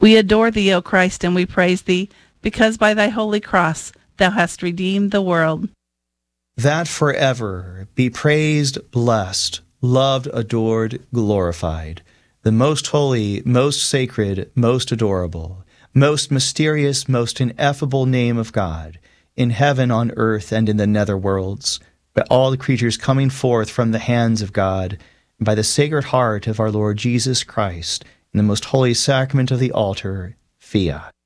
We adore thee, O Christ, and we praise thee, because by thy holy cross thou hast redeemed the world. That forever be praised, blessed, loved, adored, glorified, the most holy, most sacred, most adorable, most mysterious, most ineffable name of God, in heaven, on earth, and in the nether worlds, by all the creatures coming forth from the hands of God, and by the sacred heart of our Lord Jesus Christ, in the most holy sacrament of the altar, fiat.